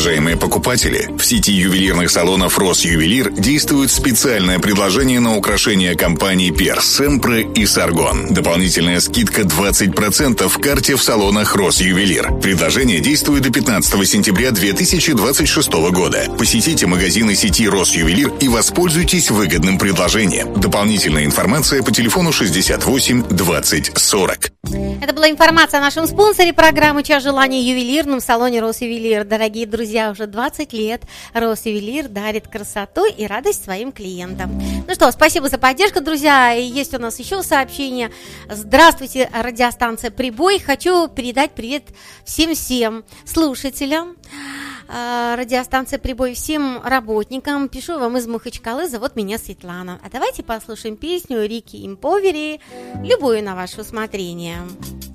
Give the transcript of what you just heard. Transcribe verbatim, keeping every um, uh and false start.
Уважаемые покупатели, в сети ювелирных салонов «Росювелир» действует специальное предложение на украшения компаний «Перс», «Семпре» и «Саргон». Дополнительная скидка двадцать процентов в карте в салонах «Росювелир». Предложение действует до пятнадцатого сентября две тысячи двадцать шестого года. Посетите магазины сети «Росювелир» и воспользуйтесь выгодным предложением. Дополнительная информация по телефону шестьдесят восемь двадцать сорок. Это была информация о нашем спонсоре программы «Час желаний» — ювелирном салоне «Росювелир». Дорогие друзья, уже двадцать лет «Росювелир» дарит красоту и радость своим клиентам. Ну что, спасибо за поддержку, друзья. И есть у нас еще сообщение. Здравствуйте, радиостанция «Прибой». Хочу передать привет всем-всем слушателям радиостанции «Прибой», всем работникам. Пишу вам из Махачкалы, зовут меня Светлана. А давайте послушаем песню Рики Имповери, любую на ваше усмотрение.